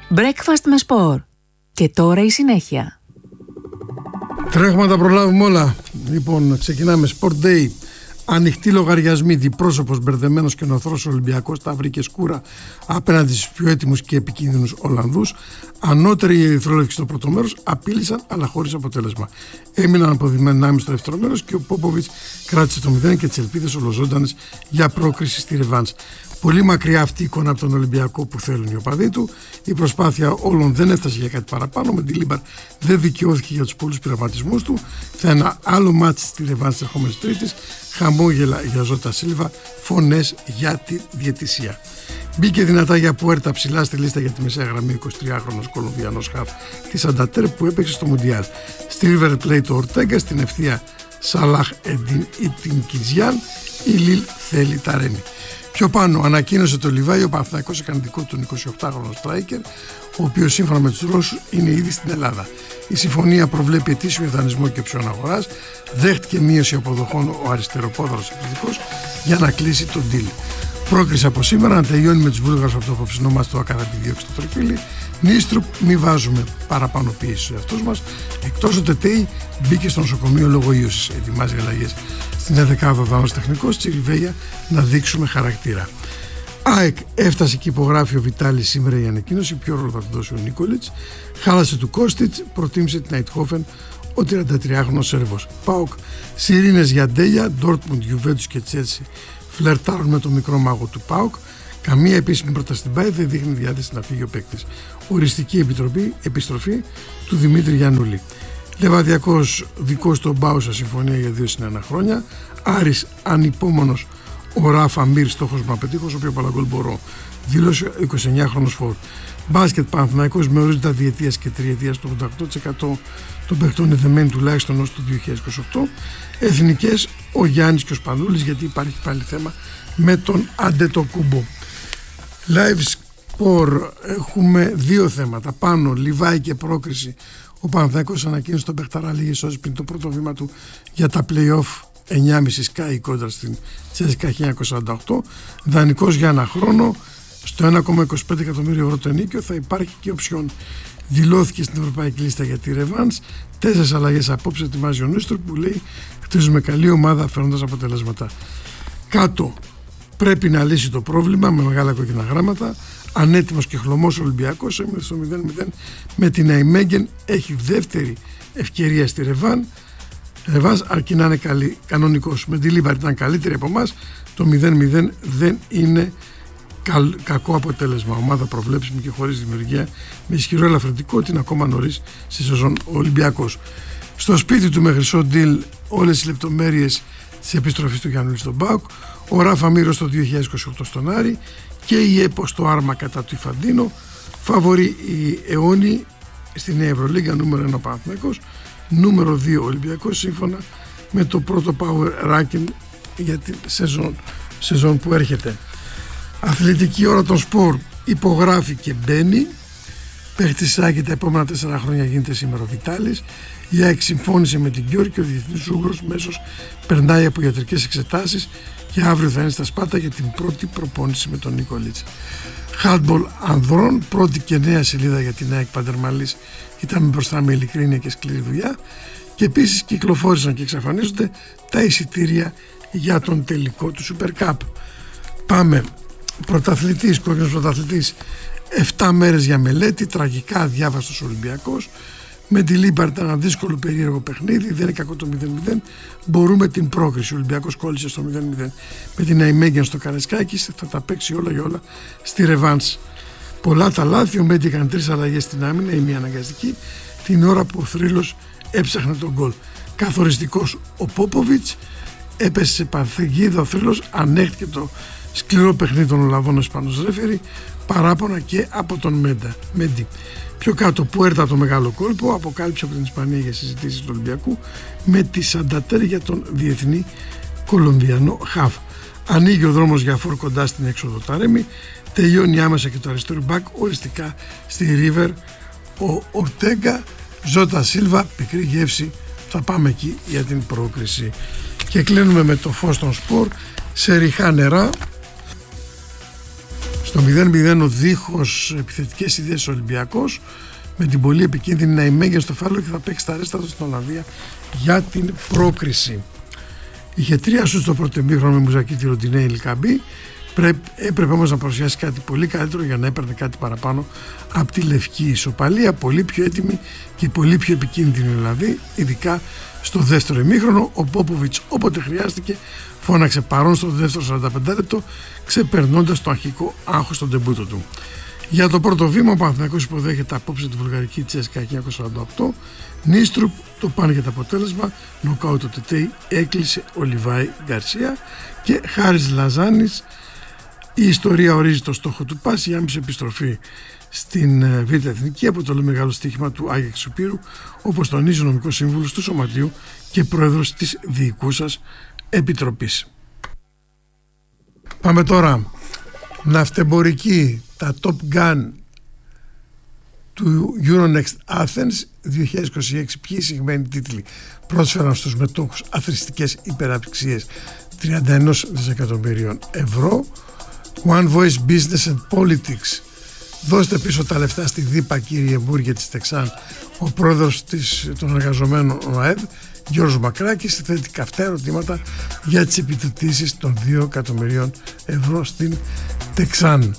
Breakfast με σπορ. Και τώρα η συνέχεια. Τρέχουμε να τα προλάβουμε όλα. Λοιπόν, ξεκινάμε. Sport Day. Ανοιχτοί λογαριασμοί. Διπρόσωπος μπερδεμένος και νοθρός Ολυμπιακός τα βρήκε σκούρα απέναντι στους πιο έτοιμους και επικίνδυνους Ολλανδούς. Ανώτεροι οι ερυθρόλευκοι στο πρώτο μέρος απείλησαν, αλλά χωρίς αποτέλεσμα. Έμειναν αποδημένα στο δεύτερο μέρος και ο Πόποβιτς κράτησε το 0 και τις ελπίδες ολοζώντανες για πρόκριση στη ρεβάνς. Πολύ μακριά αυτή η εικόνα από τον Ολυμπιακό που θέλουν οι οπαδοί του. Η προσπάθεια όλων δεν έφτασε για κάτι παραπάνω. Με τη Λίμπαρ δεν δικαιώθηκε για τους πολλούς πειραματισμούς του. Θα ένα άλλο μάτσι στη ρεβάνς της ερχόμενης Τρίτης. Χαμόγελα για Ζώτα Σίλβα, φωνές για τη διαιτησία. Μπήκε δυνατά για Πουέρτα ψηλά στη λίστα για τη μεσαία γραμμή 23χρονος Κολομβιανός χαφ της Αντατέρ που έπαιξε στο Μουντιάλ. Στη River Plate το Ορτέγκα, στην ευθεία Σαλάχ Εντίν Ιτιν Κιτζιάν, η Λιλ θέλει τα Ρένι. Πιο πάνω ανακοίνωσε το Λιβάη ο Παναθηναϊκός έκανε δικό του 28χρονο στράικερ, ο οποίος σύμφωνα με τους Ρώσους είναι ήδη στην Ελλάδα. Η συμφωνία προβλέπει ετήσιο δανεισμό και option αγοράς, δέχτηκε μείωση αποδοχών ο αριστεροπόδαρος επιθετικός για να κλείσει τον deal. Πρόκριση από σήμερα να τελειώνει με τους Βούλγαρους από το απόψινό μας το Ακαδαπή διώξει στο Τριφύλι. Νίστρουπ, μη βάζουμε παραπάνω πίεση στους εαυτούς μας. Εκτός ο Τετέι μπήκε στο νοσοκομείο λόγω ίωσης. Ετοιμάζει αλλαγές στην 11η Δανός τεχνικός Τσιριβέγια να δείξουμε χαρακτήρα. ΑΕΚ έφτασε και υπογράφει ο Βιτάλης σήμερα η ανακοίνωση. Ποιο ρόλο θα του δώσει ο Νίκολιτς. Χάλασε του Κώστιτς, προτίμησε την Αιτχόφεν ο 33χρονος Σέρβος. ΠΑΟΚ, σιρήνες για Ντέλια, Ντόρτμουντ, Γιουβέντους και Τσέλσι φλερτάρουν με το μικρό μάγο του ΠΑΟΚ. Καμία επίσημη πρόταση στην ΠΑΕ δεν δείχνει διάθεση να φύγει ο παίκτης. Οριστική επιστροφή του Δημήτρη Γιαννούλη. Λεβαδιακός δικός του Μπάουσα συμφωνία για 2 συν 1 χρόνια. Άρης ανυπόμονος ο Ράφα Μύρ, στόχος μου να πετύχω, όσο πιο πολλά γκολ μπορώ. Δήλωσε ο 29χρονος φόρ. Μπάσκετ Παναθηναϊκός με ορίζοντα διετίας και τριετίας το 88% των παιχτών είναι δεμένοι τουλάχιστον ως το 2028. Εθνικές ο Γιάννης και ο Σπανούλης, γιατί υπάρχει πάλι θέμα με τον Αντετοκούμπο. Live Sport έχουμε δύο θέματα. Πάνω Λιβάη και πρόκριση. Ο Παναθηναϊκός ανακοίνωσε τον Πεχταρά λίγες ώρες πριν το πρώτο βήμα του για τα play-off 9,5 Sky κόντρα στην Τσέσικα 1948. Δανεικός για ένα χρόνο. Στο 1,25 εκατομμύριο ευρώ το ενίκιο θα υπάρχει και οψιόν. Δηλώθηκε στην Ευρωπαϊκή Λίστα για τη Ρεβάνς. 4 αλλαγές απόψε ετοιμάζει ο Νίστροπ που λέει χτίζουμε καλή ομάδα φέροντας αποτελέσματα. Κάτω πρέπει να λύσει το πρόβλημα με μεγάλα κόκκινα γράμματα. Ανέτοιμος και χλωμός Ολυμπιακός έμεινε στο 0-0 με την Αϊμέγγεν. Έχει δεύτερη ευκαιρία στη Ρεβάνς αρκεί να είναι κανονικός. Με τη Λίμπαρ ήταν καλύτερη από εμάς. Το 0-0 δεν είναι κακό αποτέλεσμα. Ομάδα προβλέψιμη και χωρίς δημιουργία, με ισχυρό ελαφρυντικό ότι είναι ακόμα νωρίς στη σεζόν Ολυμπιακός. Στο σπίτι του με χρυσό ντυλ όλες οι λεπτομέρειες της επιστροφής του Γιαννούλη στον ΠΑΟΚ. Ο Ράφα Μύρος το 2028 στον Άρη και η ΕΠΟ στο άρμα κατά του Ιφαντίνο. Φαβορεί η αιώνη στη Νέα Ευρωλίγκα, νούμερο 1 Παναθηναϊκός, νούμερο 2 Ολυμπιακός σύμφωνα με το πρώτο Power Ranking για τη σεζόν που έρχεται. Αθλητική ώρα των σπορ υπογράφει και μπαίνει. Παίχτης ΑΕΚ τα επόμενα 4 χρόνια γίνεται σήμερα ο Βιτάλης. Η ΑΕΚ συμφώνησε με την Κιόρ και ο διεθνής Ούγγρος μέσος περνάει από ιατρικές εξετάσεις και αύριο θα είναι στα Σπάτα για την πρώτη προπόνηση με τον Νίκολιτς. Handball ανδρών, πρώτη και νέα σελίδα για την ΑΕΚ Παντερμαλής. Ήταν μπροστά με ειλικρίνεια και σκληρή δουλειά. Και επίσης κυκλοφόρησαν και εξαφανίζονται τα εισιτήρια για τον τελικό του Super Cup. Πάμε. Πρωταθλητής, κόκκινος πρωταθλητής, 7 μέρες για μελέτη, τραγικά αδιάβαστος Ολυμπιακός. Με τη Λίμπαρ ήταν ένα δύσκολο περίεργο παιχνίδι, δεν είναι κακό το 0-0. Μπορούμε την πρόκριση. Ο Ολυμπιακός κόλλησε στο 0-0 με την Αϊμέγγεν στο Καρεσκάκης, θα τα παίξει όλα για όλα στη Ρεβάνς. Πολλά τα λάθη, ο Μέντι έκανε 3 αλλαγές στην άμυνα, η μία αναγκαστική, την ώρα που ο Θρύλος έψαχνε τον γκολ. Καθοριστικός ο Πόποβιτς, έπεσε σε πανθεγίδα ο Θρύλος, ανέχτηκε το σκληρό παιχνίδι των Ολλανδών ο Ισπανός ρέφερη, παράπονα και από τον Μέντι. Πιο κάτω Πουέρτα το μεγάλο κόλπο, αποκάλυψε από την Ισπανία για συζητήσεις του Ολυμπιακού με τη Σαντατέρ για τον διεθνή Κολομβιανό χαφ. Ανοίγει ο δρόμος για φόρ κοντά στην έξοδο Ταρέμι, τελειώνει άμεσα και το αριστερό μπακ οριστικά στη Ρίβερ ο Ορτέγκα. Ζώτα Σίλβα, πικρή γεύση, θα πάμε εκεί για την πρόκριση. Και κλείνουμε με το φως των σπορ σε ριχά νερά. Στο 0-0 ο δίχως επιθετικές ιδέες ο Ολυμπιακός, με την πολύ επικίνδυνη να ημέγει στο φάλο και θα παίξει τα ρέστα του στην Ολλανδία για την πρόκριση. Είχε 3 σουτ στο πρώτο ημίχρονο με Μουζακίτη, Ροντινέη, Λικαμπή. Έπρεπε όμως να παρουσιάσει κάτι πολύ καλύτερο για να έπαιρνε κάτι παραπάνω από τη λευκή ισοπαλία. Πολύ πιο έτοιμη και πολύ πιο επικίνδυνη δηλαδή, ειδικά στο δεύτερο ημίχρονο. Ο Πόποβιτς όποτε χρειάστηκε φώναξε παρόν στο δεύτερο 45 λεπτό, ξεπερνώντας το αρχικό άγχος στον τεμπούτο του. Για το πρώτο βήμα ο Παναθηναϊκός υποδέχεται απόψε τη βουλγαρική Τσέσκα 1948. Νίστρουπ το πάνε για το αποτέλεσμα. Νοκάουτ το Τετέι, έκλεισε ο Λιβάη Γκαρσία και Χάρης Λαζάνης. Η ιστορία ορίζει το στόχο του πάση. Η άμεση επιστροφή στην Β' Εθνική αποτελεί μεγάλο στοίχημα του Άγια Ξουπύρου, όπως τονίζει ο νομικός σύμβουλος του Σωματείου και πρόεδρος της Διοικούσας Επιτροπής. Πάμε τώρα. Ναυτεμπορική, τα Top Gun του Euronext Athens 2026. Ποιοι εισηγμένοι τίτλοι πρόσφεραν στους μετόχους αθροιστικές υπεραξίες 31 δισεκατομμυρίων ευρώ. One Voice Business and Politics. Δώστε πίσω τα λεφτά στη ΔΥΠΑ, κύριε Μπούργε της Τεξάν. Ο πρόεδρος των εργαζομένων ΟΑΕΔ, Γιώργος Μακράκης, θέτει καυτά ερωτήματα για τις επιδοτήσεις των 2 εκατομμυρίων ευρώ στην Τεξάν.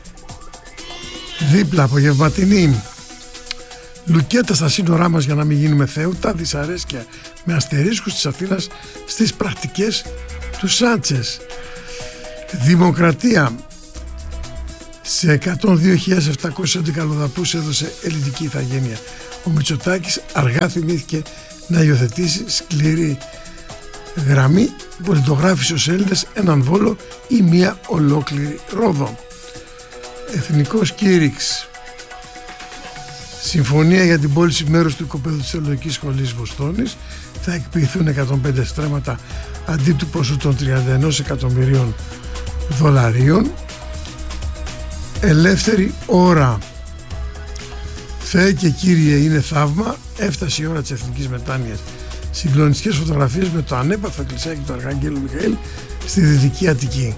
Δίπλα, απογευματινή. Λουκέτα στα σύνορά μας για να μην γίνουμε θέουτα. Δυσαρέσκεια με αστερίσκους της Αθήνας στις πρακτικές του Σάντσες. Δημοκρατία. Σε 102.700 καλοδαπούς έδωσε ελληνική ηθαγένεια. Ο Μητσοτάκης αργά θυμήθηκε να υιοθετήσει σκληρή γραμμή. Πολιτογράφησε ως Έλληνες έναν Βόλο ή μία ολόκληρη Ρόδο. Εθνικός κήρυξ. Συμφωνία για την πώληση μέρους του οικοπαίδου της Θεολογικής Σχολής Βοστόνης. Θα εκποιηθούν 105 στρέμματα αντί του ποσού των 31 εκατομμυρίων δολαρίων. Ελεύθερη ώρα. Θεέ και Κύριε, είναι θαύμα. Έφτασε η ώρα της εθνικής μετάνοιας. Συγκλονιστικές φωτογραφίες με το ανέπαθο εκκλησιάκι του Αρχαγγέλου Μιχαήλ στη Δυτική Αττική.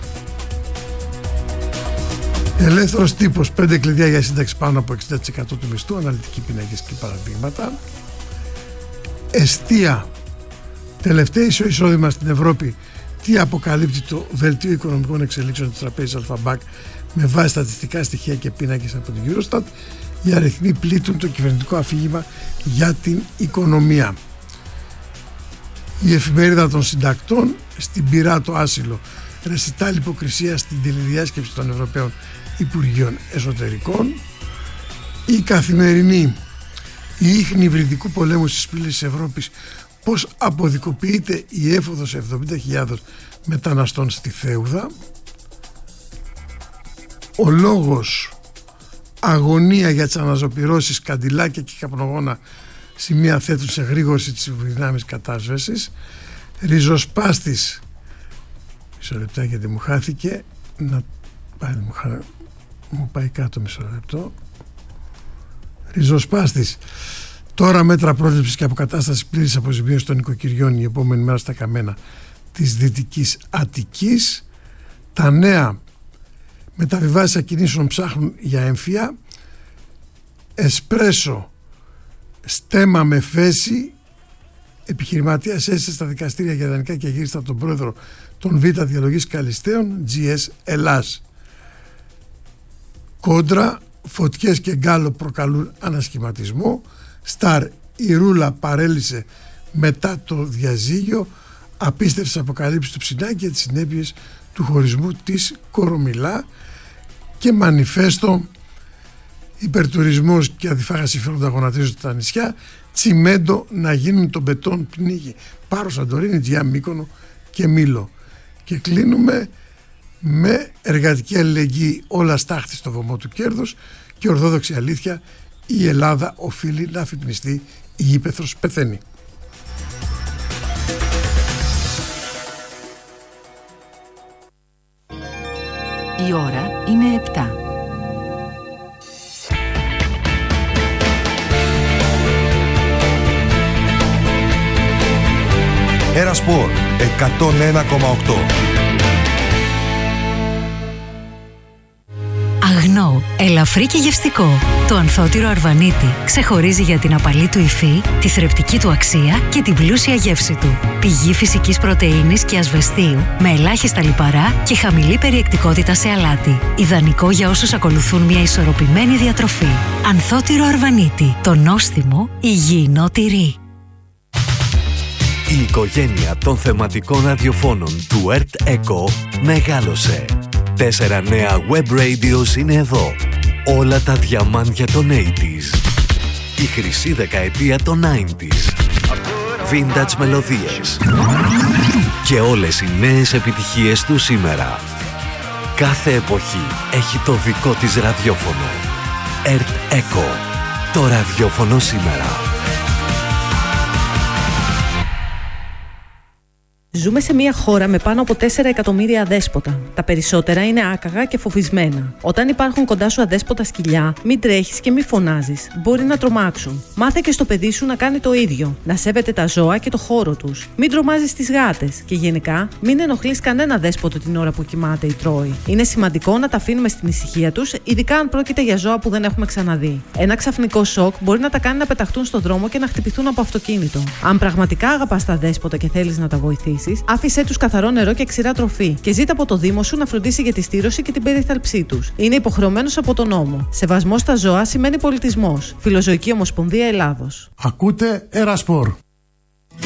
Ελεύθερος τύπος, 5 κλειδιά για σύνταξη πάνω από 60% του μισθού, αναλυτικοί πίνακες και παραδείγματα. Εστία. Τελευταίο εισόδημα στην Ευρώπη. Τι αποκαλύπτει το Δελτίο Οικονομικών Εξελίξεων της Τραπέζης Αλφαμπάκ με βάση στατιστικά στοιχεία και πίνακες από την Eurostat. Οι αριθμοί πλήττουν το κυβερνητικό αφήγημα για την οικονομία. Η εφημερίδα των συντακτών, στην πυρά το άσυλο. Ρεσιτάλ υποκρισία στην τηλεδιάσκεψη των Ευρωπαίων Υπουργείων Εσωτερικών. Η Καθημερινή. Η ίχνη υβριδικού πολέμου στις πύλες της Ευρώπης. Πώς αποδικοποιείται η έφοδος 70.000 μεταναστών στη Θέουδα. Ο Λόγος. Αγωνία για τις αναζωπυρώσεις, καντιλάκια και καπνογόνα σημεία θέτουν σε γρήγορση της δυνάμεις κατάσβεσης. Ριζοσπάστης. Μισό λεπτά γιατί μου χάθηκε. Μου πάει κάτω μισό λεπτό. Ριζοσπάστης. Τώρα μέτρα πρόληψης και αποκατάστασης πλήρης αποζημίωσης των οικοκυριών η επόμενη μέρα στα καμένα της Δυτικής Αττικής. Τα νέα. Μεταβιβάσεις ακινήσεων ψάχνουν για έμφυα. Εσπρέσο. Στέμα με φέση. Επιχειρηματίας έστησε στα δικαστήρια για δανεικά και γύριστα από τον πρόεδρο των Β' Διαλογής Καλυστέων, GS Ελλάς. Κόντρα. Φωτιές και γκάλο προκαλούν ανασχηματισμό. Σταρ. Η Ρούλα παρέλυσε μετά το διαζύγιο. Απίστευτες αποκαλύψεις του Ψινάκη και τις συνέπειες του χωρισμού της Κορομιλά. Και μανιφέστο. Υπερτουρισμός και αδιφάγα συμφέροντα γονατίζονται τα νησιά. Τσιμέντο να γίνουν το μπετόν πνίγει. Πάρο, Σαντορίνη, Τζιά, Μύκονο και Μήλο. Και κλείνουμε με εργατική αλληλεγγύη, όλα στάχτη στο βωμό του κέρδους και ορθόδοξη αλήθεια. Η Ελλάδα οφείλει να αφυπνιστεί, η ύπαιθρος πεθαίνει. Η ώρα είναι 7. Ένα σπορ 101,8. Γλυκό, ελαφρύ και γευστικό. Το ανθότυρο Αρβανίτη ξεχωρίζει για την απαλή του υφή, τη θρεπτική του αξία και την πλούσια γεύση του. Πηγή φυσικής πρωτεΐνης και ασβεστίου, με ελάχιστα λιπαρά και χαμηλή περιεκτικότητα σε αλάτι. Ιδανικό για όσους ακολουθούν μια ισορροπημένη διατροφή. Ανθότυρο Αρβανίτη, το νόστιμο υγιεινό τυρί. Η οικογένεια των θεματικών ραδιοφώνων του Earth Echo μεγάλωσε. 4 νέα web radios είναι εδώ. Όλα τα διαμάντια των 80s. Η χρυσή δεκαετία των 90s. Vintage μελωδίες. Και όλες οι νέες επιτυχίες του σήμερα. Κάθε εποχή έχει το δικό της ραδιόφωνο. Earth Echo. Το ραδιόφωνο σήμερα. Ζούμε σε μια χώρα με πάνω από 4 εκατομμύρια αδέσποτα. Τα περισσότερα είναι άκαγα και φοβισμένα. Όταν υπάρχουν κοντά σου αδέσποτα σκυλιά, μην τρέχεις και μην φωνάζεις. Μπορεί να τρομάξουν. Μάθε και στο παιδί σου να κάνει το ίδιο. Να σέβεται τα ζώα και το χώρο τους. Μην τρομάζεις τις γάτες. Και γενικά, μην ενοχλείς κανένα δέσποτο την ώρα που κοιμάται ή τρώει. Είναι σημαντικό να τα αφήνουμε στην ησυχία τους, ειδικά αν πρόκειται για ζώα που δεν έχουμε ξαναδεί. Ένα ξαφνικό σοκ μπορεί να τα κάνει να πεταχτούν στον δρόμο και να χτυπηθούν από αυτοκίνητο. Αν πραγματικά αγαπάς τα δέσποτα και θέλεις να τα βοηθήσεις, άφησέ τους καθαρό νερό και ξηρά τροφή και ζήτα από το Δήμο σου να φροντίσει για τη στήρωση και την περιθάλψή τους. Είναι υποχρεωμένος από τον νόμο. Σεβασμός στα ζώα σημαίνει πολιτισμός. Φιλοζωική Ομοσπονδία Ελλάδος. Ακούτε Ερασπορ.